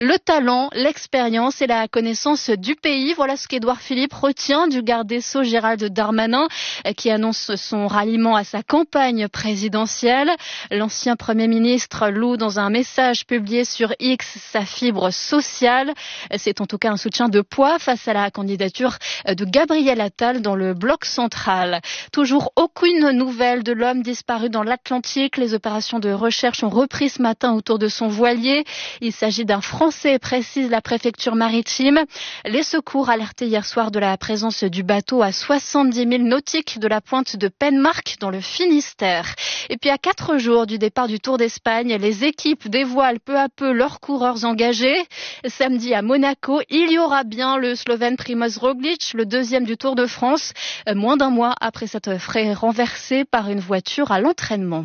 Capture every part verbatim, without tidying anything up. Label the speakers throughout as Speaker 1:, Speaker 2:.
Speaker 1: Le talent, l'expérience et la connaissance du pays, voilà ce qu'Édouard Philippe retient du garde des Sceaux Gérald Darmanin qui annonce son ralliement à sa campagne présidentielle. L'ancien Premier ministre loue dans un message publié sur X sa fibre sociale. C'est en tout cas un soutien de poids face à la candidature de Gabriel Attal dans le bloc central. Toujours aucune nouvelle de l'homme disparu dans l'Atlantique. Les opérations de recherche ont repris ce matin autour de son voilier. Il s'agit d'un Français, précise la préfecture maritime. Les secours alertaient hier soir de la présence du bateau à soixante-dix milles nautiques de la pointe de Penmark dans le Finistère. Et puis à quatre jours du départ du Tour d'Espagne, les équipes dévoilent peu à peu leurs coureurs engagés. Samedi à Monaco, il y aura bien le Slovène Primož Roglič, le deuxième du Tour de France, moins d'un mois après s'être fait renverser par une voiture à l'entraînement.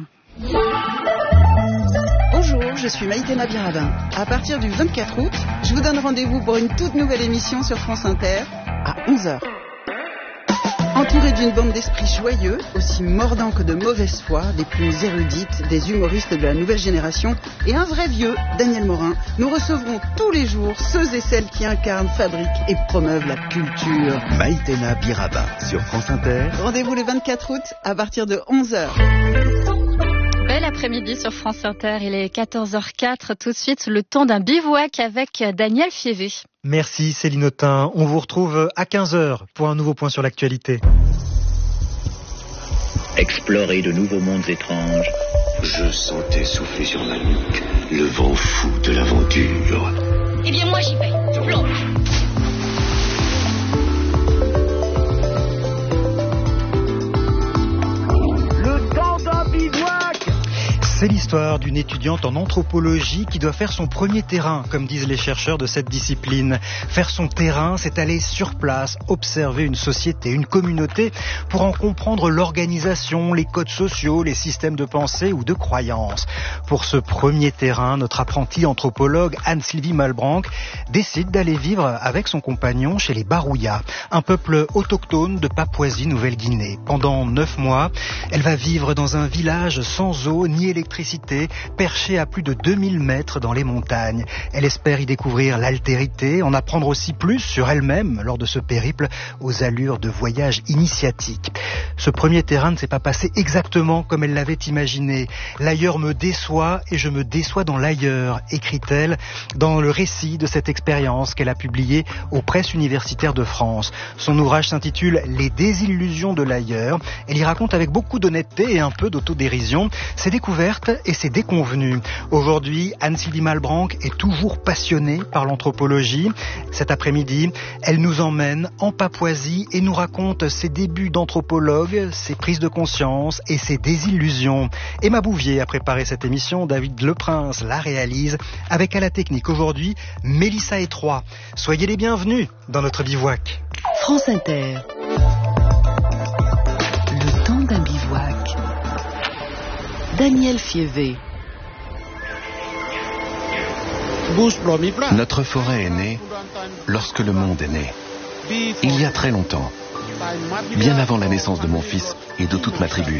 Speaker 2: Bonjour, je suis Maïtena Birabin. À partir du vingt-quatre août, je vous donne rendez-vous pour une toute nouvelle émission sur France Inter à onze heures. Entouré d'une bande d'esprits joyeux, aussi mordants que de mauvaise foi, des plus érudites, des humoristes de la nouvelle génération et un vrai vieux, Daniel Morin, nous recevrons tous les jours ceux et celles qui incarnent, fabriquent et promeuvent la culture.
Speaker 3: Maïtena Birabin sur France Inter.
Speaker 2: Rendez-vous le vingt-quatre août à partir de onze heures.
Speaker 1: Bel après-midi sur France Inter, il est quatorze heures quatre, tout de suite le temps d'un bivouac avec Daniel Fievé.
Speaker 4: Merci Céline Autain, on vous retrouve à quinze heures pour un nouveau point sur l'actualité.
Speaker 5: Explorer de nouveaux mondes étranges.
Speaker 6: Je sentais souffler sur ma nuque le vent fou de l'aventure.
Speaker 7: Eh bien moi j'y vais, je plonge.
Speaker 4: C'est l'histoire d'une étudiante en anthropologie qui doit faire son premier terrain, comme disent les chercheurs de cette discipline. Faire son terrain, c'est aller sur place, observer une société, une communauté, pour en comprendre l'organisation, les codes sociaux, les systèmes de pensée ou de croyance. Pour ce premier terrain, notre apprentie anthropologue Anne-Sylvie Malbranck décide d'aller vivre avec son compagnon chez les Barouya, un peuple autochtone de Papouasie-Nouvelle-Guinée. Pendant neuf mois, elle va vivre dans un village sans eau ni électricité, perchée à plus de deux mille mètres dans les montagnes. Elle espère y découvrir l'altérité, en apprendre aussi plus sur elle-même lors de ce périple aux allures de voyage initiatique. Ce premier terrain ne s'est pas passé exactement comme elle l'avait imaginé. L'ailleurs me déçoit et je me déçois dans l'ailleurs, écrit-elle dans le récit de cette expérience qu'elle a publiée aux presses universitaires de France. Son ouvrage s'intitule « Les désillusions de l'ailleurs ». Elle y raconte avec beaucoup d'honnêteté et un peu d'autodérision ses découvertes et ses déconvenues. Aujourd'hui, Anne-Sylvie Malbranck est toujours passionnée par l'anthropologie. Cet après-midi, elle nous emmène en Papouasie et nous raconte ses débuts d'anthropologue, ses prises de conscience et ses désillusions. Emma Bouvier a préparé cette émission, David Leprince la réalise, avec à la technique aujourd'hui Mélissa Etroy. Soyez les bienvenus dans notre bivouac.
Speaker 2: France Inter. Le temps d'un bivouac. Daniel Fievé.
Speaker 3: Notre forêt est née lorsque le monde est né. Il y a très longtemps, bien avant la naissance de mon fils et de toute ma tribu.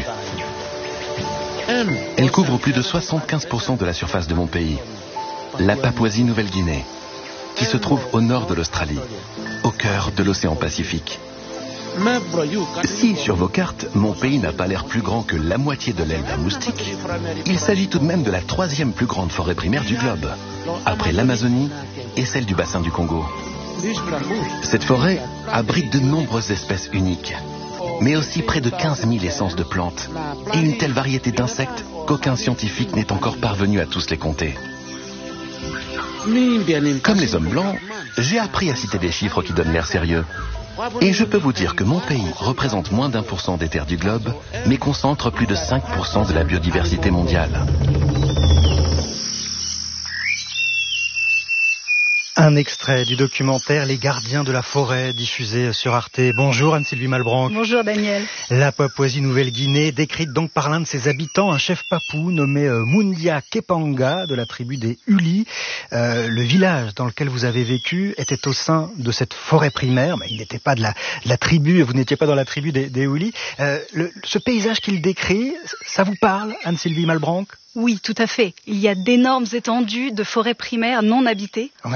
Speaker 3: Elle couvre plus de soixante-quinze pour cent de la surface de mon pays, la Papouasie-Nouvelle-Guinée, qui se trouve au nord de l'Australie, au cœur de l'océan Pacifique. Si, sur vos cartes, mon pays n'a pas l'air plus grand que la moitié de l'aile d'un moustique, il s'agit tout de même de la troisième plus grande forêt primaire du globe, après l'Amazonie et celle du bassin du Congo. Cette forêt abrite de nombreuses espèces uniques, mais aussi près de quinze mille essences de plantes et une telle variété d'insectes qu'aucun scientifique n'est encore parvenu à tous les compter. Comme les hommes blancs, j'ai appris à citer des chiffres qui donnent l'air sérieux. Et je peux vous dire que mon pays représente moins d'un pour cent des terres du globe, mais concentre plus de cinq pour cent de la biodiversité mondiale.
Speaker 4: Un extrait du documentaire Les gardiens de la forêt, diffusé sur Arte. Bonjour Anne-Sylvie Malbranc.
Speaker 8: Bonjour Daniel.
Speaker 4: La Papouasie-Nouvelle-Guinée, décrite donc par l'un de ses habitants, un chef papou nommé Mundia Kepanga de la tribu des Uli. Euh, le village dans lequel vous avez vécu était au sein de cette forêt primaire, mais il n'était pas de la, de la tribu, vous n'étiez pas dans la tribu des, des Uli. Euh, le, ce paysage qu'il décrit, ça vous parle, Anne-Sylvie Malbranc ?
Speaker 8: Oui, tout à fait. Il y a d'énormes étendues de forêts primaires non habitées.
Speaker 4: Ouais.